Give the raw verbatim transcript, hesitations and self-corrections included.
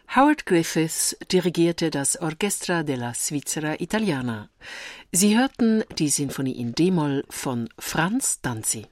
Howard Griffiths dirigierte das Orchestra della Svizzera Italiana. Sie hörten die Sinfonie in D-Moll von Franz Danzi.